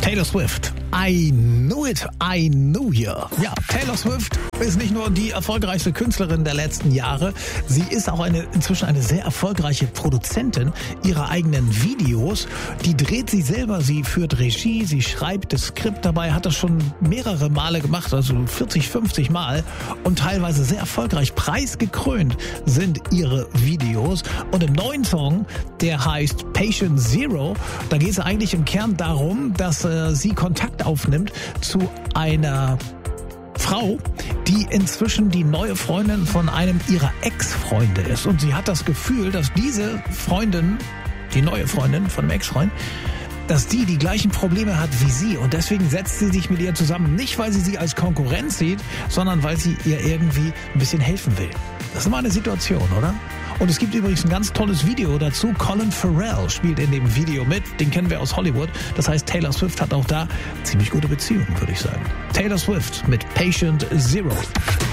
Taylor Swift. I knew it, I knew you. Ja, Taylor Swift ist nicht nur die erfolgreichste Künstlerin der letzten Jahre, sie ist auch inzwischen eine sehr erfolgreiche Produzentin ihrer eigenen Videos. Die dreht sie selber, sie führt Regie, sie schreibt das Skript dabei, hat das schon mehrere Male gemacht, also 40, 50 Mal und teilweise sehr erfolgreich. Preisgekrönt sind ihre Videos und im neuen Song, der heißt Patient Zero, da geht es eigentlich im Kern darum, dass sie Kontakt aufnimmt zu einer Frau, die inzwischen die neue Freundin von einem ihrer Ex-Freunde ist. Und sie hat das Gefühl, dass diese Freundin, die neue Freundin von dem Ex-Freund, dass die gleichen Probleme hat wie sie. Und deswegen setzt sie sich mit ihr zusammen. Nicht, weil sie als Konkurrenz sieht, sondern weil sie ihr irgendwie ein bisschen helfen will. Das ist immer eine Situation, oder? Und es gibt übrigens ein ganz tolles Video dazu. Colin Farrell spielt in dem Video mit. Den kennen wir aus Hollywood. Das heißt, Taylor Swift hat auch da ziemlich gute Beziehungen, würde ich sagen. Taylor Swift mit Patient Zero.